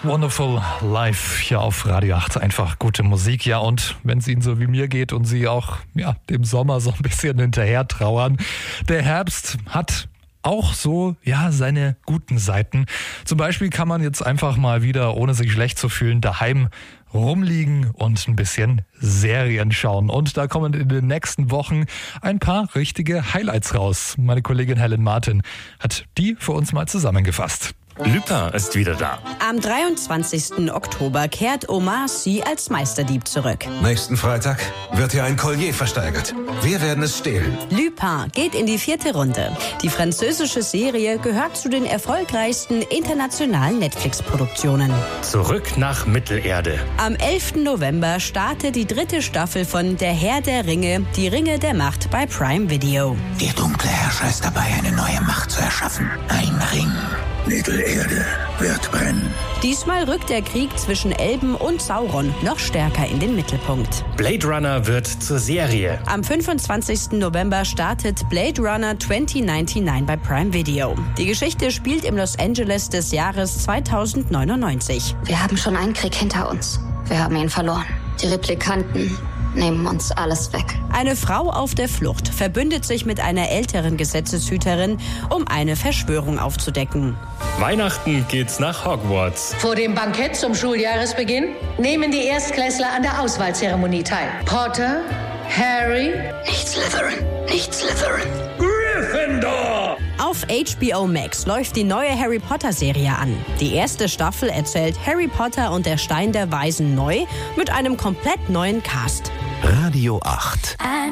Wonderful Live hier auf Radio 8. Einfach gute Musik, ja. Und wenn es Ihnen so wie mir geht und Sie auch dem Sommer so ein bisschen hinterher trauern, der Herbst hat auch so, seine guten Seiten. Zum Beispiel kann man jetzt einfach mal wieder, ohne sich schlecht zu fühlen, daheim rumliegen und ein bisschen Serien schauen. Und da kommen in den nächsten Wochen ein paar richtige Highlights raus. Meine Kollegin Helen Martin hat die für uns mal zusammengefasst. Lupin ist wieder da. Am 23. Oktober kehrt Omar Sy als Meisterdieb zurück. Nächsten Freitag wird hier ein Collier versteigert. Wir werden es stehlen. Lupin geht in die 4. Runde. Die französische Serie gehört zu den erfolgreichsten internationalen Netflix-Produktionen. Zurück nach Mittelerde. Am 11. November startet die 3. Staffel von Der Herr der Ringe, die Ringe der Macht bei Prime Video. Der dunkle Herrscher ist dabei, eine neue Macht zu erschaffen. Ein Ring. Mittelerde wird brennen. Diesmal rückt der Krieg zwischen Elben und Sauron noch stärker in den Mittelpunkt. Blade Runner wird zur Serie. Am 25. November startet Blade Runner 2099 bei Prime Video. Die Geschichte spielt im Los Angeles des Jahres 2099. Wir haben schon einen Krieg hinter uns. Wir haben ihn verloren. Die Replikanten nehmen uns alles weg. Eine Frau auf der Flucht verbündet sich mit einer älteren Gesetzeshüterin, um eine Verschwörung aufzudecken. Weihnachten geht's nach Hogwarts. Vor dem Bankett zum Schuljahresbeginn nehmen die Erstklässler an der Auswahlzeremonie teil. Potter, Harry, Nicht Slytherin, nicht Slytherin. Gryffindor! Auf HBO Max läuft die neue Harry Potter-Serie an. Die erste Staffel erzählt Harry Potter und der Stein der Weisen neu mit einem komplett neuen Cast. Radio 8.